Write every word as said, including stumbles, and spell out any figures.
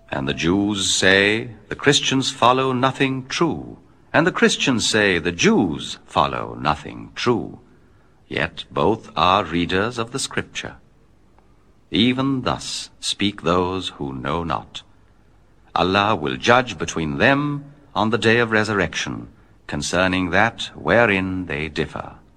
And the Jews say, the Christians follow nothing true, and the Christians say, the Jews follow nothing true. Yet both are readers of the Scripture. Even thus speak those who know not. Allah will judge between them on the day of resurrection concerning that wherein they differ.